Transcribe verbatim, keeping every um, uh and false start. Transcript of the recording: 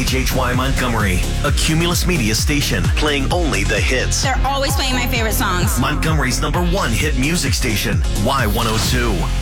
H H Y Montgomery, a Cumulus Media station, playing only the hits. They're always playing my favorite songs. Montgomery's number one hit music station, Y one oh two.